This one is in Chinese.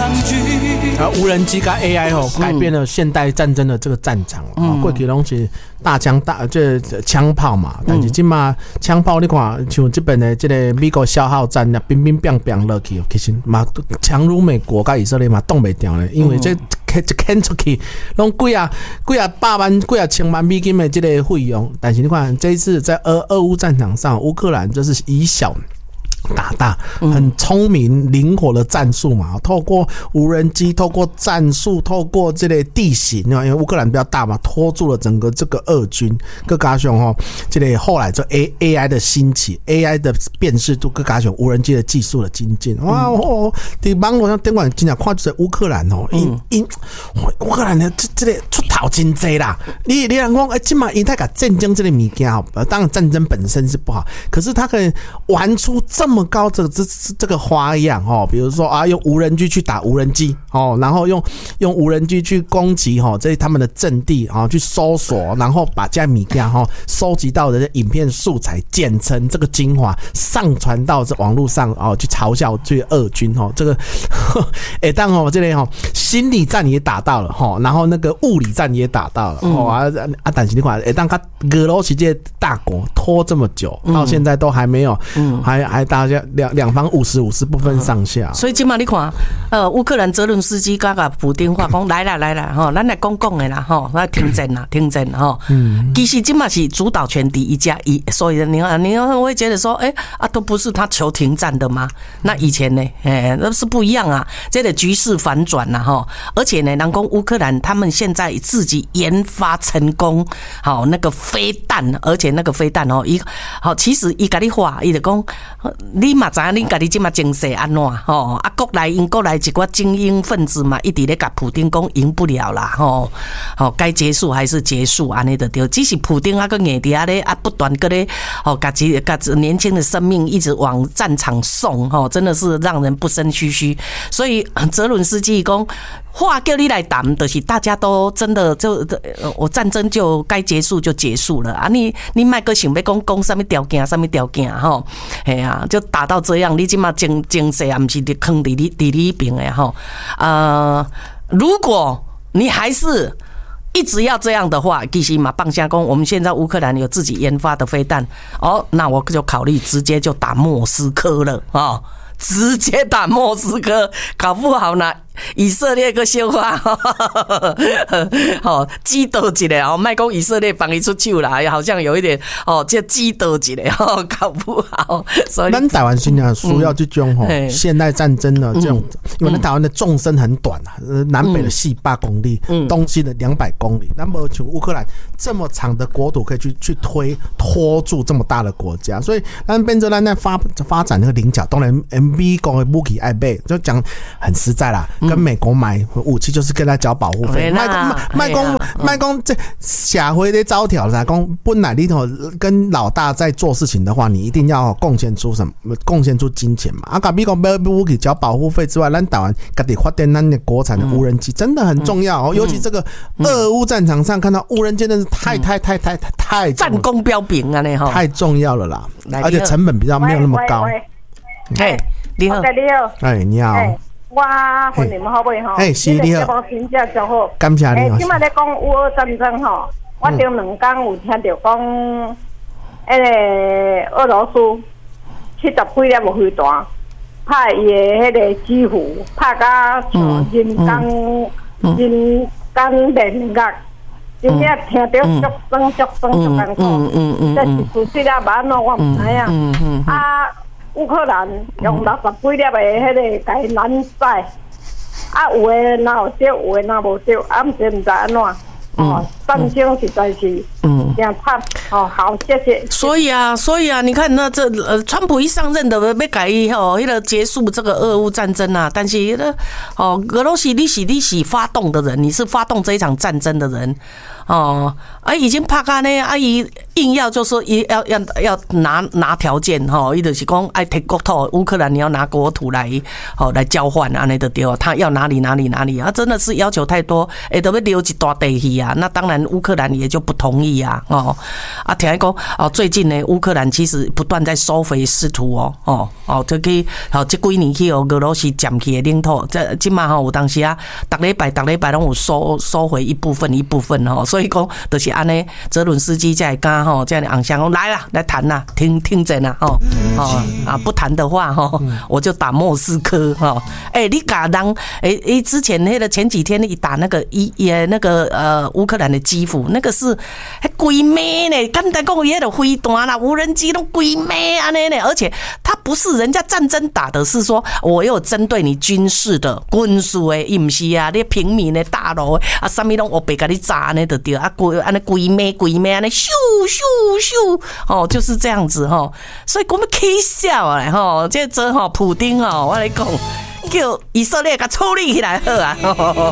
无人机跟 AI 改变了现代战争的这个战场过去拢是大枪炮嘛，但是今嘛枪炮你看，像这边的这个美国消耗战啊，乒乒乓乓落去，其实嘛强如美国跟以色列嘛挡不掉咧，因为这牵出去，拢几啊百万、几啊千万美金的这个费用，但是你看这一次在俄乌战场上，乌克兰就是以小打大，很聪明灵活的战术嘛，透过无人机，透过战术，透过这个地形，因为乌克兰比较大嘛，拖住了整个这个俄军。更加上这个后来就 AI 的兴起 ，AI 的辨识度，更加上无人机的技术的精进。哇在网络上顶管经常看就是乌克兰乌克兰的这个出头真多啦。你人讲今嘛因太甲战争这个物件当然战争本身是不好，可是他可以玩出这么高这个花样比如说用无人机去打无人机然后用无人机去攻击这他们的阵地去搜索，然后把这物件收集到的影片素材剪成这个精华，上传到这网络上去嘲笑这个俄军这个当这个心理战也打到了然后那个物理战也打到了但是你看当他俄罗斯这大国拖这么久，到现在都还没有还大家两方50-50不分上下， 所以今嘛你看，乌克兰泽伦斯基甲普丁话讲来啦，咱来讲的啦来停战其实今嘛是主导权第一家，所以你会觉得说，都不是他求停战的吗？那以前呢，那是不一样啊，这个局势反转了而且呢，人讲乌克兰他们现在自己研发成功，那个飞弹，而且那个飞弹其实伊甲你话，伊就讲。你嘛知影，你家己即嘛情势安怎国内一寡精英分子嘛，一直咧甲普丁讲赢不了啦该结束还是结束安尼就对。只是普丁个硬伫咧不断个咧甲年轻的生命一直往战场送真的是让人不胜唏嘘。所以泽伦斯基讲。话叫你来谈，就是大家都真的我战争就该结束就结束了你莫阁想要讲什么条件就打到这样，你即马情势也不是坑伫你边的如果你还是一直要这样的话，其实嘛放下讲，我们现在乌克兰有自己研发的飞弹那我就考虑直接就打莫斯科了直接打莫斯科，搞不好呢。以色列个小话，击倒一下莫讲以色列帮伊出手啦，好像有一点这击倒一下搞不好。所以， 咱台湾现在需要这种现代战争的这种，因为咱台湾的纵深很短南北的400公里，东西的200公里，咱没像乌克兰这么长的国土可以去拖住这么大的国家，所以咱变成咱在发展那个菱角，当然 美国的武器爱买，就讲很实在啦。跟美国买武器就是跟他缴保护费，卖公这社会的招条啦，讲本来里头跟老大在做事情的话，你一定要贡献出金钱嘛。美国买武器缴保护费之外，咱台湾自己发展咱的国产的无人机真的很重要尤其这个俄乌战场上看到无人机真的是太战功彪炳啊太重要了啦，而且成本比较没有那么高。 你好， 你好。 我婚姻好袂吼？ 是你好， 评价较好。 感谢你。 今仔咧讲乌俄战争吼，我顶2天有听到讲，俄罗斯70几粒飞弹，拍伊的迄个基辅，拍甲像人工炼钢，真正听到足酸苦。这是事实啊，安怎我唔知影。乌克兰用60几粒的迄个甲伊拦塞，有诶哪有对，有诶哪无对，毋知安怎战争实在是真惨好，谢谢。 所以啊，你看那川普一上任的要改迄个结束这个俄乌战争但是俄罗斯你是发动的人，你是发动这一场战争的人已经拍干呢伊硬要就说要拿条件哈，伊就是讲爱摕国土，乌克兰你要拿国土来交换安尼就对，他要哪里啊，真的是要求太多，都要留一大地去啊，那当然乌克兰也就不同意啊，听讲最近呢，乌克兰其实不断在收回失土这个这几年去俄罗斯占去的领土，这今嘛有当时啊，逐礼拜拢有收回一部分所以讲就是安尼，泽伦斯基才会敢这样的昂香来啦，来谈啦，听真啦不谈的话我就打莫斯科你甲人之前那个前几天你打那个乌克兰的基辅，那个是规枚呢，简单讲伊个飞弹啦，无人机都规枚安尼呢，而且他不是人家战争打的，是说我有针对你军事的军事的，伊不是啊，你平民的大楼啊，什么拢我被甲你炸呢，就对啊，安尼规枚安尼咻咻咻就是这样子所以我们起笑啊这普丁我来讲，叫以色列甲处理起来好啊